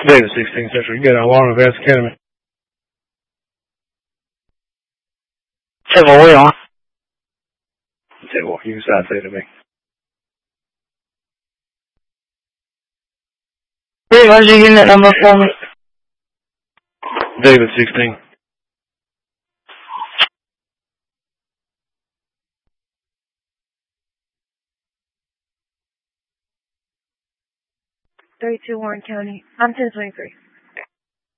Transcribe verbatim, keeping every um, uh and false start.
David sixteen Central, you got an alarm at Vance Academy. 这个我有。 这我 you said say to me. 这个是 unit number for me. David sixteen. thirty-two Warren County. I'm ten twenty-three.